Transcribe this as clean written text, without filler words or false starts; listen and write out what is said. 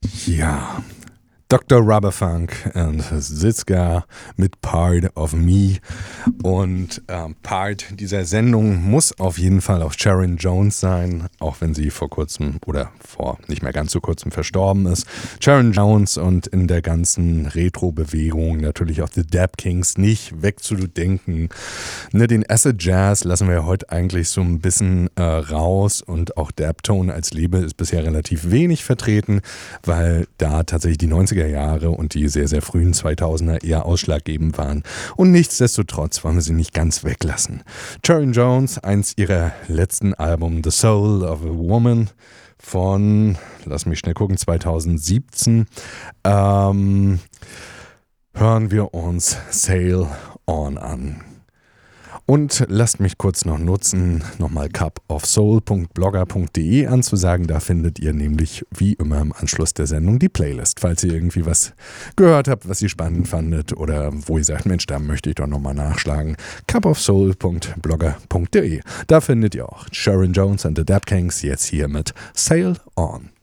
Ja, Dr. Rubberfunk und Sitzka mit Part of Me. Und Part dieser Sendung muss auf jeden Fall auch Sharon Jones sein, auch wenn sie vor kurzem oder vor nicht mehr ganz so kurzem verstorben ist. Sharon Jones und in der ganzen Retro-Bewegung natürlich auch The Dap Kings nicht wegzudenken. Ne, den Acid Jazz lassen wir heute eigentlich so ein bisschen raus und auch Daptone als Label ist bisher relativ wenig vertreten, weil da tatsächlich die 90er Jahre und die sehr, sehr frühen 2000er eher ausschlaggebend waren. Und nichtsdestotrotz wollen wir sie nicht ganz weglassen. Sharon Jones, eins ihrer letzten Alben, The Soul of a Woman von, lass mich schnell gucken, 2017, hören wir uns Sail On an. Und lasst mich kurz noch nutzen, nochmal cupofsoul.blogger.de anzusagen. Da findet ihr nämlich wie immer im Anschluss der Sendung die Playlist. Falls ihr irgendwie was gehört habt, was ihr spannend fandet oder wo ihr sagt, Mensch, da möchte ich doch nochmal nachschlagen. cupofsoul.blogger.de. Da findet ihr auch Sharon Jones and the Dap Kings jetzt hier mit Sail On.